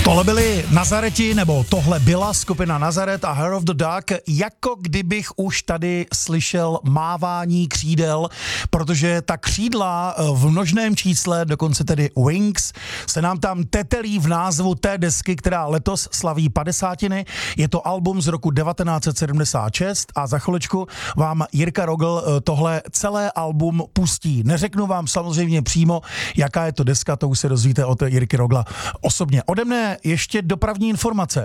Tohle byli Nazareti, nebo tohle byla skupina Nazaret a Hair of the Dog, jako kdybych už tady slyšel mávání křídel, protože ta křídla v množném čísle, dokonce tedy Wings, se nám tam tetelí v názvu té desky, která letos slaví 50. Je to album z roku 1976 a za chviličku vám Jirka Rogl tohle celé album pustí. Neřeknu vám samozřejmě přímo, jaká je to deska, to už se dozvíte od Jirky Rogla osobně. Ode mne ještě dopravní informace.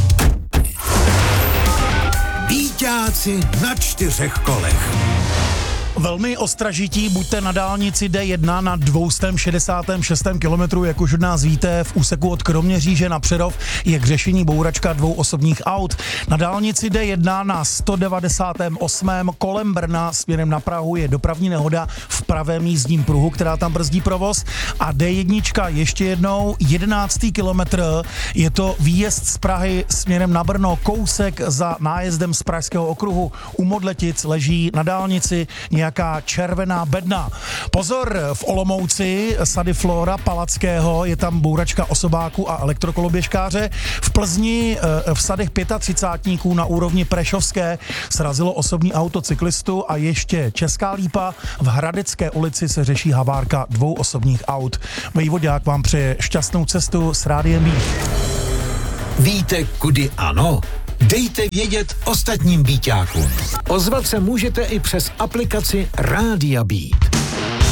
Býťáci na 4 kolech. Velmi ostražití buďte na dálnici D1 na 266. kilometru, jak už od nás víte, v úseku od Kroměříže na Přerov je k řešení bouračka 2 osobních aut. Na dálnici D1 na 198. kolem Brna směrem na Prahu je dopravní nehoda v pravém jízdním pruhu, která tam brzdí provoz. A D1 ještě jednou, 11. kilometr, je to výjezd z Prahy směrem na Brno, kousek za nájezdem z Pražského okruhu. U Modletic leží na dálnici nějaká červená bedna. Pozor, v Olomouci sady Flora Palackého je tam bouračka osobáků a elektrokoloběžkáře. V Plzni v sadech 35 na úrovni Prešovské srazilo osobní auto cyklistu a ještě Česká Lípa. V Hradecké ulici se řeší havárka 2 osobních aut. Vejvodák vám přeje šťastnou cestu s Rádiem Beat. Víte, kudy ano? Dejte vědět ostatním býťákům. Ozvat se můžete i přes aplikaci Rádia Beat.